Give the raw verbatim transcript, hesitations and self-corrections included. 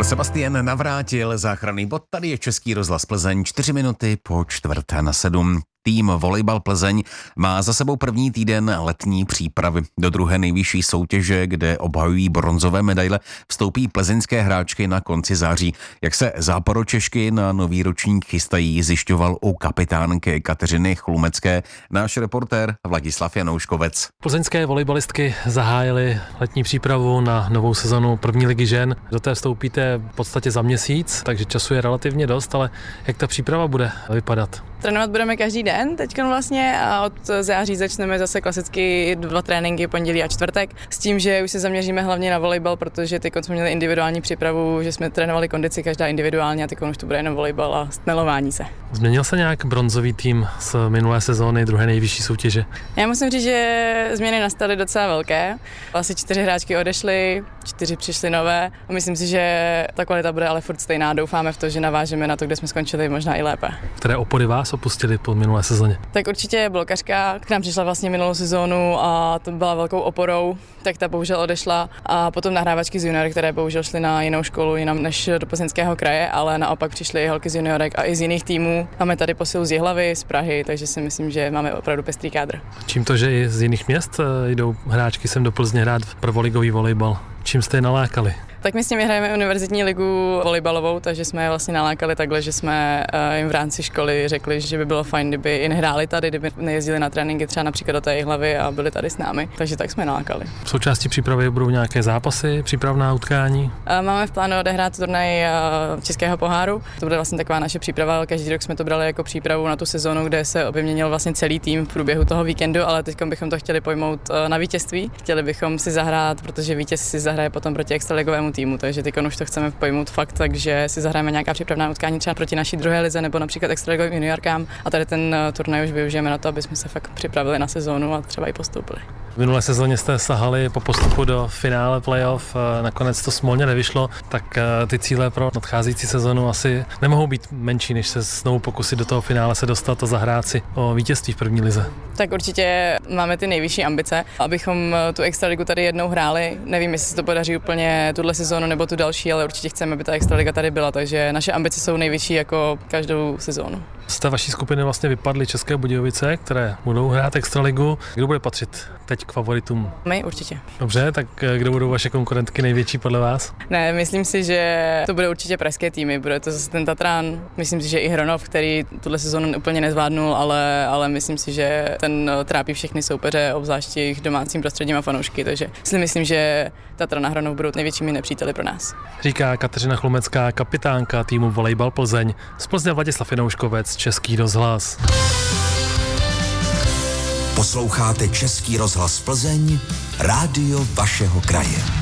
Petr Sebastian Navrátil, záchranný bod, tady je Český rozhlas Plzeň, čtyři minuty po čtvrté na sedm. Tým Volejbal Plzeň má za sebou první týden letní přípravy. Do druhé nejvyšší soutěže, kde obhajují bronzové medaile, vstoupí plzeňské hráčky na konci září. Jak se Západočešky na nový ročník chystají, zjišťoval u kapitánky Kateřiny Chlumecké náš reportér Vladislav Janouškovec. Plzeňské volejbalistky zahájily letní přípravu na novou sezonu první ligy žen. Do té vstoupíte v podstatě za měsíc, takže času je relativně dost, ale jak ta příprava bude vypadat? Trénovat budeme každý den teďka vlastně a od září začneme zase klasicky dva tréninky, pondělí a čtvrtek, s tím, že už se zaměříme hlavně na volejbal, protože teď jsme měli individuální přípravu, že jsme trénovali kondici každá individuálně a teď už to bude jenom volejbal a stmelování se. Změnil se nějak bronzový tým z minulé sezóny, druhé nejvyšší soutěže? Já musím říct, že změny nastaly docela velké. Asi čtyři hráčky odešly, čtyři přišly nové a myslím si, že ta kvalita bude ale furt stejná. Doufáme v to, že navážeme na to, kde jsme skončili, možná i lépe. Které opory vás opustili po minulé sezóně? Tak určitě blokařka, k nám přišla vlastně minulou sezónu a to byla velkou oporou, tak ta bohužel odešla a potom nahrávačky z juniorek, které bohužel šly na jinou školu, jinam než do Plzeňského kraje, ale naopak přišly holky z juniorek a i z jiných týmů. Máme tady posilu z Jihlavy, z Prahy, takže si myslím, že máme opravdu pestrý kádr. Čím to, že i z jiných měst jdou hráčky sem do Plzně hrát prvoligový volejbal? Čím jste je nalákali? Tak my s nimi hrajeme univerzitní ligu volejbalovou, takže jsme je vlastně nalákali takhle, že jsme jim v rámci školy řekli, že by bylo fajn, kdyby i nehráli tady, kdyby nejezdili na tréninky třeba například do té Jihlavy a byli tady s námi, takže tak jsme nalákali. V součástí přípravy budou nějaké zápasy, přípravná utkání? Máme v plánu odehrát turnaj Českého poháru. To bude vlastně taková naše příprava, každý rok jsme to brali jako přípravu na tu sezonu, kde se obměnil vlastně celý tým v průběhu toho víkendu, ale teď bychom to chtěli pojmout na vítězství. Chtěli bychom si zahrát, protože vítěz si zahraje potom proti extraligovému týmu, takže teď už to chceme pojmout fakt, takže si zahrajeme nějaká přípravná utkání třeba proti naší druhé lize nebo například extraligovým juniorkám a tady ten turnaj už využijeme na to, aby jsme se fakt připravili na sezónu a třeba i postoupili. V minulé sezóně jste sahali po postupu do finále playoff, nakonec to smolně nevyšlo, tak ty cíle pro nadcházející sezonu asi nemohou být menší, než se znovu pokusit do toho finále se dostat a zahrát si o vítězství v první lize. Tak určitě máme ty nejvyšší ambice, abychom tu extraligu tady jednou hráli. Nevím, jestli se to podaří úplně tuhle sezónu nebo tu další, ale určitě chceme, aby ta extraliga tady byla, takže naše ambice jsou nejvyšší jako každou sezónu. Z té vaší skupiny vlastně vypadly České Budějovice, které budou hrát extraligu. Kdo bude patřit teď k favoritům? My určitě. Dobře, tak kdo budou vaše konkurentky největší podle vás? Ne, myslím si, že to bude určitě pražské týmy. Bude to zase ten Tatran, myslím si, že i Hronov, který tuhle sezónu úplně nezvládnul, ale, ale myslím si, že ten trápí všechny soupeře, obzvlášť jejich domácím prostředím a fanoušky, takže si myslím, že Tatran a Hronov budou největšími nepříteli pro nás. Říká Kateřina Chlumecká, kapitánka týmu Volejbal Plzeň. Z Plzně Vladislav Janouškovec, Český rozhlas. Posloucháte Český rozhlas Plzeň, rádio vašeho kraje.